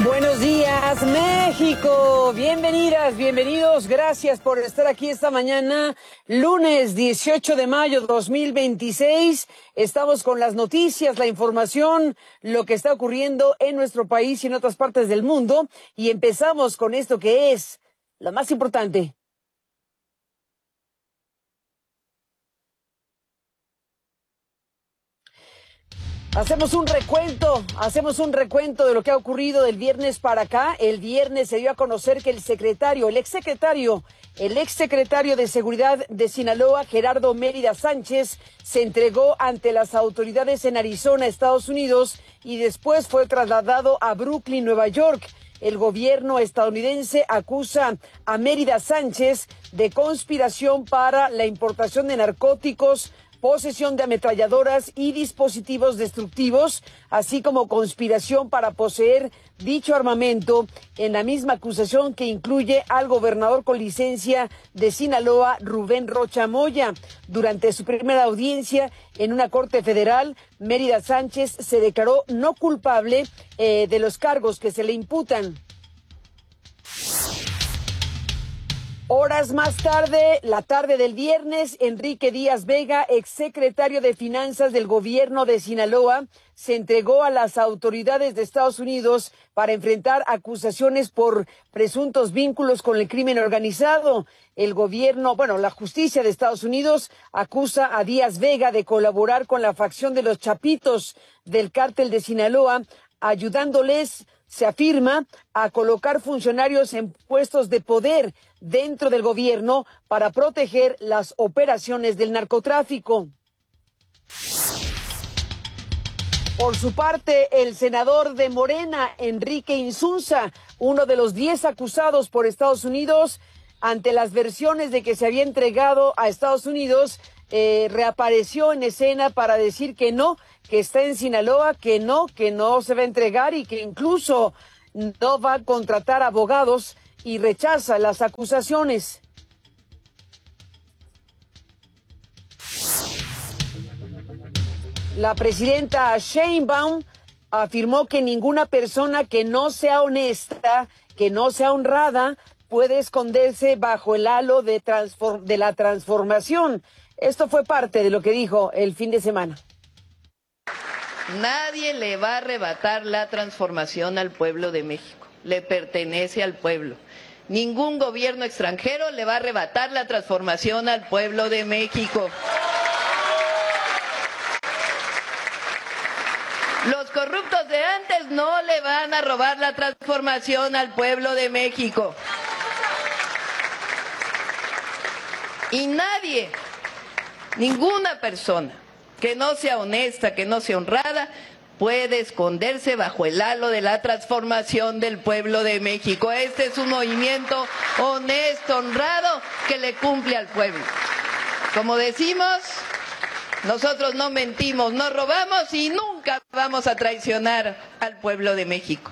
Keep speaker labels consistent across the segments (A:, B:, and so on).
A: Buenos días, México. Bienvenidas, bienvenidos. Gracias por estar aquí esta mañana, lunes 18 de mayo 2026. Estamos con las noticias, la información, lo que está ocurriendo en nuestro país y en otras partes del mundo. Y empezamos con esto que es lo más importante. Hacemos un recuento de lo que ha ocurrido del viernes para acá. El viernes se dio a conocer que el exsecretario de Seguridad de Sinaloa, Gerardo Mérida Sánchez, se entregó ante las autoridades en Arizona, Estados Unidos, y después fue trasladado a Brooklyn, Nueva York. El gobierno estadounidense acusa a Mérida Sánchez de conspiración para la importación de narcóticos, posesión de ametralladoras y dispositivos destructivos, así como conspiración para poseer dicho armamento, en la misma acusación que incluye al gobernador con licencia de Sinaloa, Rubén Rocha Moya. Durante su primera audiencia en una corte federal, Mérida Sánchez se declaró no culpable de los cargos que se le imputan. Horas más tarde, la tarde del viernes, Enrique Díaz Vega, exsecretario de Finanzas del gobierno de Sinaloa, se entregó a las autoridades de Estados Unidos para enfrentar acusaciones por presuntos vínculos con el crimen organizado. La justicia de Estados Unidos acusa a Díaz Vega de colaborar con la facción de los Chapitos del cártel de Sinaloa, ayudándoles, se afirma, a colocar funcionarios en puestos de poder dentro del gobierno para proteger las operaciones del narcotráfico. Por su parte, el senador de Morena, Enrique Insunza, uno de los 10 acusados por Estados Unidos, ante las versiones de que se había entregado a Estados Unidos, reapareció en escena para decir que no, que está en Sinaloa, que no se va a entregar y que incluso no va a contratar abogados y rechaza las acusaciones. La presidenta Sheinbaum afirmó que ninguna persona que no sea honesta, que no sea honrada, puede esconderse bajo el halo de la transformación. Esto fue parte de lo que dijo el fin de semana.
B: Nadie le va a arrebatar la transformación al pueblo de México. Le pertenece al pueblo. Ningún gobierno extranjero le va a arrebatar la transformación al pueblo de México. Los corruptos de antes no le van a robar la transformación al pueblo de México. Y nadie, ninguna persona que no sea honesta, que no sea honrada, puede esconderse bajo el halo de la transformación del pueblo de México. Este es un movimiento honesto, honrado, que le cumple al pueblo. Como decimos, nosotros no mentimos, no robamos y nunca vamos a traicionar al pueblo de México.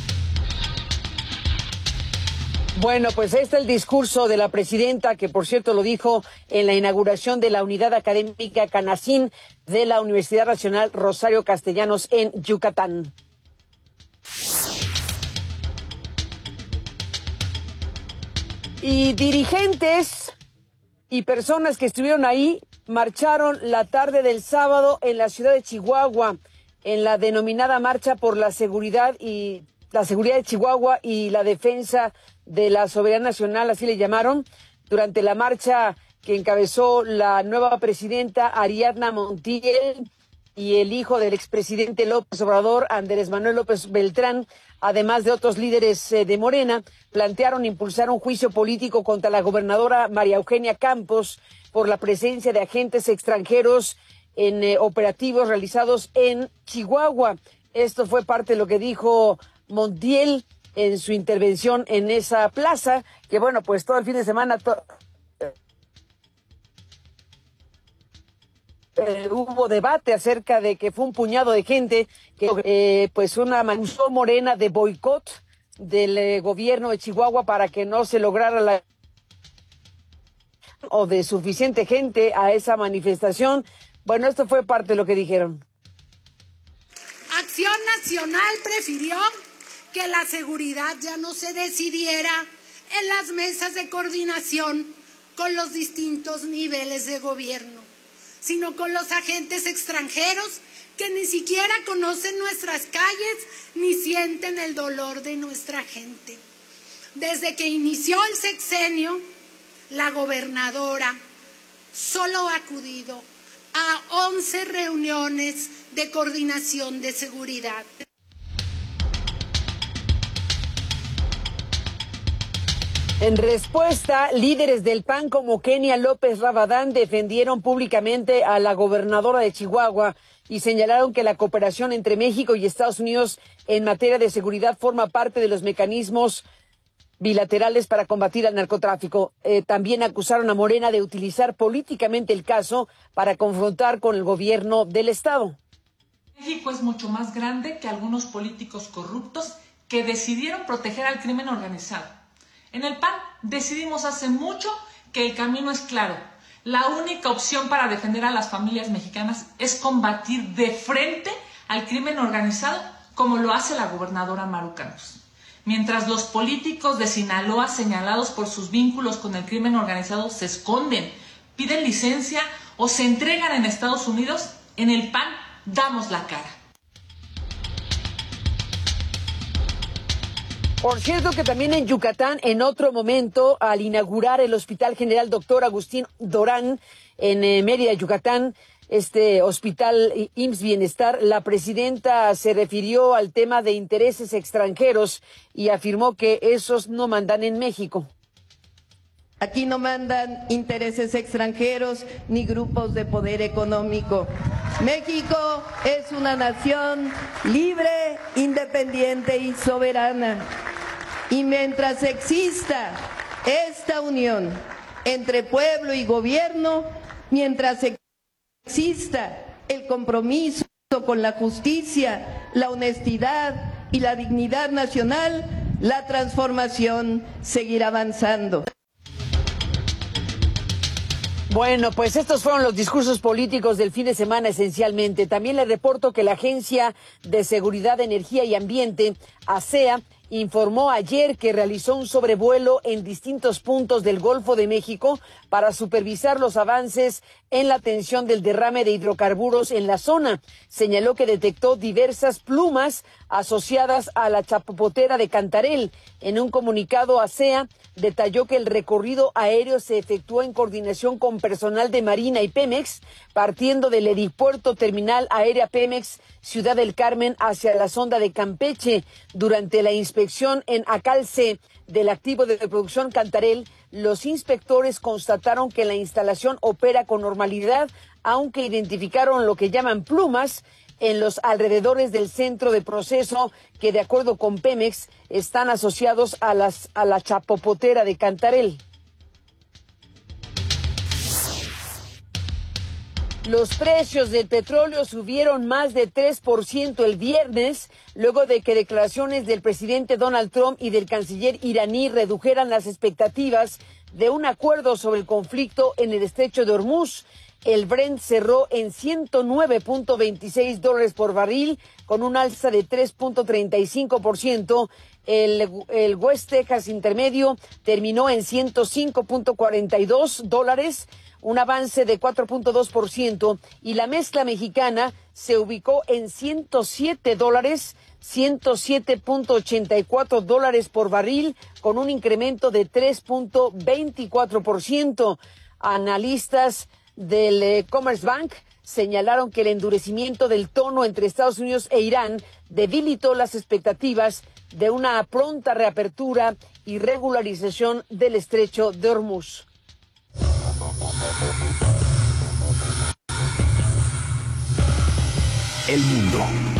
A: Bueno, pues ahí está el discurso de la presidenta, que por cierto lo dijo en la inauguración de la Unidad Académica Canacín de la Universidad Nacional Rosario Castellanos en Yucatán. Y dirigentes y personas que estuvieron ahí marcharon la tarde del sábado en la ciudad de Chihuahua, en la denominada Marcha por la Seguridad de Chihuahua y la Defensa de la Soberanía Nacional, así le llamaron, durante la marcha que encabezó la nueva presidenta Ariadna Montiel y el hijo del expresidente López Obrador, Andrés Manuel López Beltrán, además de otros líderes de Morena, plantearon impulsar un juicio político contra la gobernadora María Eugenia Campos por la presencia de agentes extranjeros en operativos realizados en Chihuahua. Esto fue parte de lo que dijo Montiel en su intervención en esa plaza, que bueno, pues todo el fin de semana hubo debate acerca de que fue un puñado de gente que usó Morena de boicot del gobierno de Chihuahua para que no se lograra o de suficiente gente a esa manifestación. Bueno, esto fue parte de lo que dijeron.
C: Acción Nacional prefirió que la seguridad ya no se decidiera en las mesas de coordinación con los distintos niveles de gobierno, sino con los agentes extranjeros que ni siquiera conocen nuestras calles ni sienten el dolor de nuestra gente. Desde que inició el sexenio, la gobernadora solo ha acudido a 11 reuniones de coordinación de seguridad.
A: En respuesta, líderes del PAN como Kenia López Rabadán defendieron públicamente a la gobernadora de Chihuahua y señalaron que la cooperación entre México y Estados Unidos en materia de seguridad forma parte de los mecanismos bilaterales para combatir al narcotráfico. También acusaron a Morena de utilizar políticamente el caso para confrontar con el gobierno del Estado.
D: México es mucho más grande que algunos políticos corruptos que decidieron proteger al crimen organizado. En el PAN decidimos hace mucho que el camino es claro. La única opción para defender a las familias mexicanas es combatir de frente al crimen organizado como lo hace la gobernadora Maru Campos. Mientras los políticos de Sinaloa señalados por sus vínculos con el crimen organizado se esconden, piden licencia o se entregan en Estados Unidos, en el PAN damos la cara.
A: Por cierto que también en Yucatán, en otro momento, al inaugurar el Hospital General Dr. Agustín Dorán en Mérida, Yucatán, este hospital IMSS Bienestar, la presidenta se refirió al tema de intereses extranjeros y afirmó que esos no mandan en México.
B: Aquí no mandan intereses extranjeros ni grupos de poder económico. México es una nación libre, independiente y soberana. Y mientras exista esta unión entre pueblo y gobierno, mientras exista el compromiso con la justicia, la honestidad y la dignidad nacional, la transformación seguirá avanzando.
A: Bueno, pues estos fueron los discursos políticos del fin de semana esencialmente. También les reporto que la Agencia de Seguridad, Energía y Ambiente, ASEA, informó ayer que realizó un sobrevuelo en distintos puntos del Golfo de México para supervisar los avances en la atención del derrame de hidrocarburos en la zona. Señaló que detectó diversas plumas asociadas a la chapopotera de Cantarell. En un comunicado, ASEA detalló que el recorrido aéreo se efectuó en coordinación con personal de Marina y Pemex, partiendo del Helipuerto Terminal Aérea Pemex Ciudad del Carmen hacia la sonda de Campeche. Durante la inspección en Acalce del activo de producción Cantarell, los inspectores constataron que la instalación opera con normalidad, aunque identificaron lo que llaman plumas en los alrededores del centro de proceso que, de acuerdo con Pemex, están asociados a la chapopotera de Cantarell. Los precios del petróleo subieron más de 3% el viernes, luego de que declaraciones del presidente Donald Trump y del canciller iraní redujeran las expectativas de un acuerdo sobre el conflicto en el estrecho de Hormuz. El Brent cerró en $109.26 por barril, con un alza de 3.35%. El West Texas intermedio terminó en $105.42, un avance de 4.2%, y la mezcla mexicana se ubicó en $107, $107.84 por barril, con un incremento de 3.24%. Analistas del Commerce Bank señalaron que el endurecimiento del tono entre Estados Unidos e Irán debilitó las expectativas de una pronta reapertura y regularización del estrecho de Hormuz.
E: El mundo.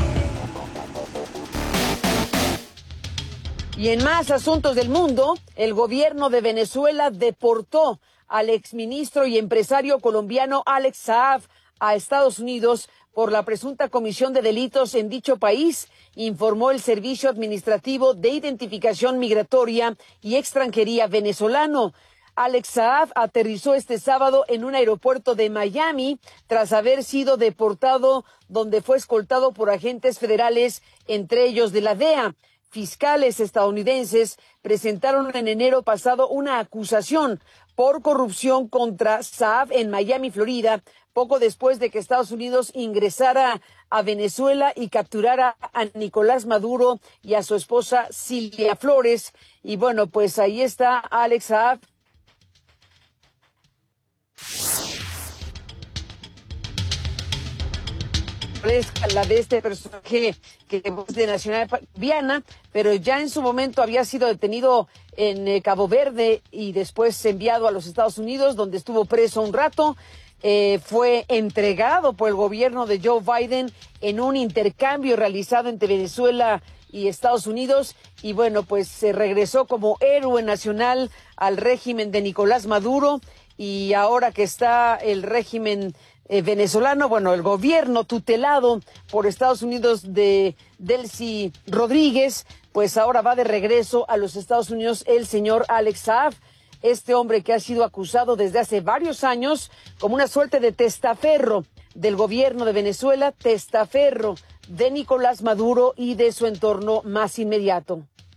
A: Y en más asuntos del mundo, el gobierno de Venezuela deportó al exministro y empresario colombiano Alex Saab a Estados Unidos por la presunta comisión de delitos en dicho país, informó el Servicio Administrativo de Identificación Migratoria y Extranjería venezolano. Alex Saab aterrizó este sábado en un aeropuerto de Miami tras haber sido deportado, donde fue escoltado por agentes federales, entre ellos de la DEA. Fiscales estadounidenses presentaron en enero pasado una acusación por corrupción contra Saab en Miami, Florida, poco después de que Estados Unidos ingresara a Venezuela y capturara a Nicolás Maduro y a su esposa Silvia Flores. Y bueno, pues ahí está Alex Saab. La de este personaje que es de nacionalidad viana, pero ya en su momento había sido detenido en Cabo Verde y después enviado a los Estados Unidos, donde estuvo preso un rato. Fue entregado por el gobierno de Joe Biden en un intercambio realizado entre Venezuela y Estados Unidos, y bueno, pues se regresó como héroe nacional al régimen de Nicolás Maduro, y ahora que está el régimen venezolano, bueno, el gobierno tutelado por Estados Unidos de Delcy Rodríguez, pues ahora va de regreso a los Estados Unidos el señor Alex Saab, este hombre que ha sido acusado desde hace varios años como una suerte de testaferro del gobierno de Venezuela, testaferro de Nicolás Maduro y de su entorno más inmediato.